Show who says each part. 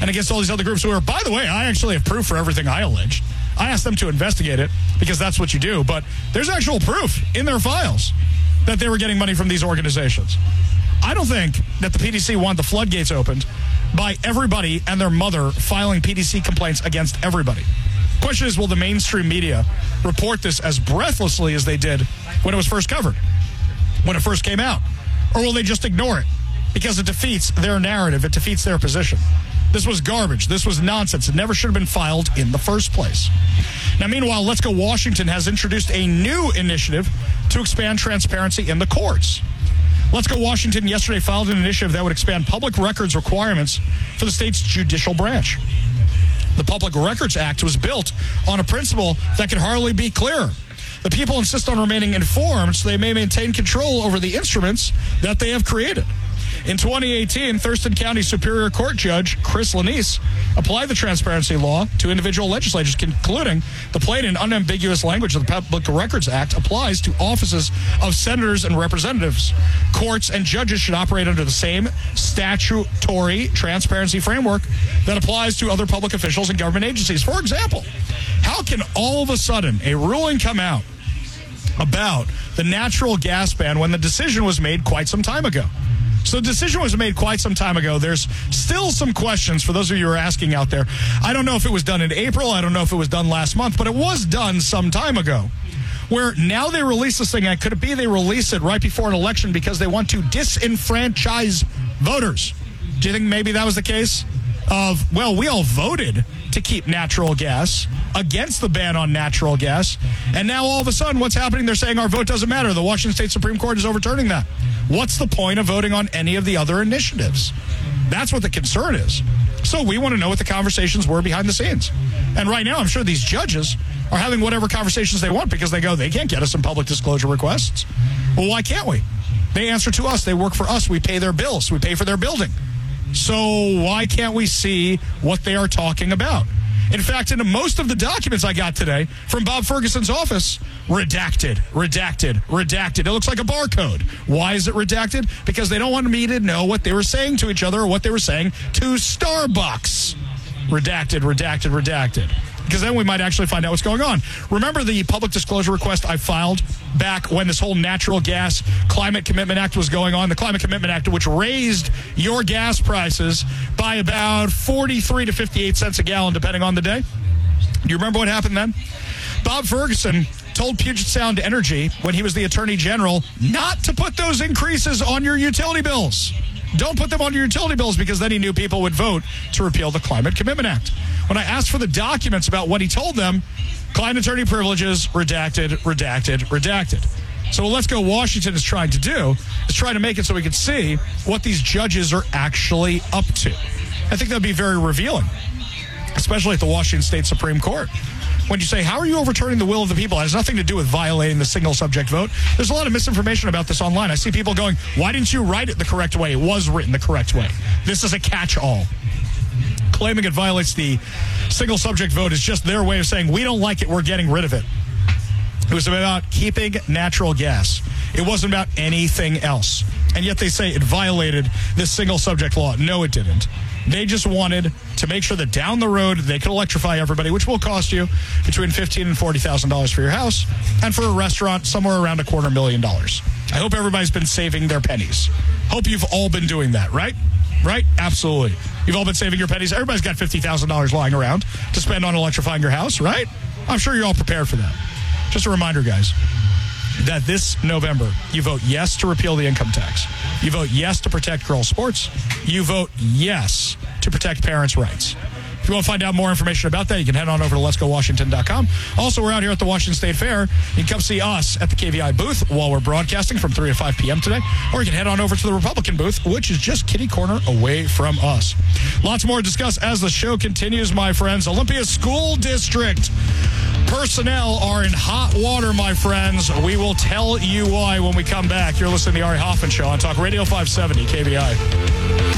Speaker 1: and against all these other groups who are, by the way, I actually have proof for everything I alleged. I asked them to investigate it because that's what you do, but there's actual proof in their files that they were getting money from these organizations. I don't think that the PDC wanted the floodgates opened by everybody and their mother filing PDC complaints against everybody. Question is, will the mainstream media report this as breathlessly as they did when it was first covered, when it first came out? Or will they just ignore it because it defeats their narrative, it defeats their position? This was garbage. This was nonsense. It never should have been filed in the first place. Now, meanwhile, Let's Go Washington has introduced a new initiative to expand transparency in the courts. Let's Go Washington yesterday filed an initiative that would expand public records requirements for the state's judicial branch. The Public Records Act was built on a principle that could hardly be clearer. The people insist on remaining informed so they may maintain control over the instruments that they have created. In 2018, Thurston County Superior Court Judge Chris Lanise applied the transparency law to individual legislators, concluding the plain and unambiguous language of the Public Records Act applies to offices of senators and representatives. Courts and judges should operate under the same statutory transparency framework that applies to other public officials and government agencies. For example, how can all of a sudden a ruling come out about the natural gas ban when the decision was made quite some time ago? So the decision was made quite some time ago. There's still some questions for those of you who are asking out there. I don't know if it was done in April. I don't know if it was done last month, but it was done some time ago. Where now they release this thing, and could it be they release it right before an election because they want to disenfranchise voters? Do you think maybe that was the case? We all voted to keep natural gas, against the ban on natural gas, and now all of a sudden what's happening? They're saying our vote doesn't matter. The Washington State Supreme Court is overturning that. What's the point of voting on any of the other initiatives? That's what the concern is. So we want to know what the conversations were behind the scenes. And right now, I'm sure these judges are having whatever conversations they want because they go, they can't get us some public disclosure requests. Well, why can't we? They answer to us. They work for us. We pay their bills. We pay for their building. So why can't we see what they are talking about? In fact, in most of the documents I got today from Bob Ferguson's office, redacted. It looks like a barcode. Why is it redacted? Because they don't want me to know what they were saying to each other or what they were saying to Starbucks. Redacted. Because then we might actually find out what's going on. Remember the public disclosure request I filed back when this whole natural gas Climate Commitment Act was going on? The Climate Commitment Act, which raised your gas prices by about 43 to 58 cents a gallon, depending on the day. Do you remember what happened then? Bob Ferguson told Puget Sound Energy, when he was the Attorney General, not to put those increases on your utility bills. Don't put them on your utility bills, because then he knew people would vote to repeal the Climate Commitment Act. When I asked for the documents about what he told them, client attorney privileges, redacted. So what Let's Go Washington is trying to do is trying to make it so we can see what these judges are actually up to. I think that would be very revealing, especially at the Washington State Supreme Court. When you say, how are you overturning the will of the people? It has nothing to do with violating the single subject vote. There's a lot of misinformation about this online. I see people going, why didn't you write it the correct way? It was written the correct way. This is a catch-all. Claiming it violates the single subject vote is just their way of saying, we don't like it, we're getting rid of it. It was about keeping natural gas. It wasn't about anything else. And yet they say it violated this single subject law. No, it didn't. They just wanted to make sure that down the road they could electrify everybody, which will cost you between $15,000 and $40,000 for your house, and for a restaurant, somewhere around $250,000. I hope everybody's been saving their pennies. Hope you've all been doing that, right? Right? Absolutely. You've all been saving your pennies. Everybody's got $50,000 lying around to spend on electrifying your house, right? I'm sure you're all prepared for that. Just a reminder, guys, that this November, you vote yes to repeal the income tax. You vote yes to protect girls' sports. You vote yes to protect parents' rights. If you want to find out more information about that, you can head on over to letsgowashington.com. Also, we're out here at the Washington State Fair. You can come see us at the KVI booth while we're broadcasting from 3 to 5 p.m. today. Or you can head on over to the Republican booth, which is just kitty corner away from us. Lots more to discuss as the show continues, my friends. Olympia School District personnel are in hot water, my friends. We will tell you why when we come back. You're listening to the Ari Hoffman Show on Talk Radio 570 KVI.